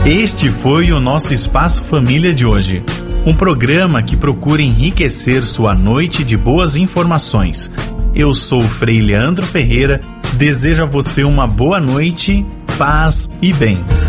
Este foi o nosso Espaço Família de hoje. Um programa que procura enriquecer sua noite de boas informações. Eu sou o Frei Leandro Ferreira, desejo a você uma boa noite, paz e bem.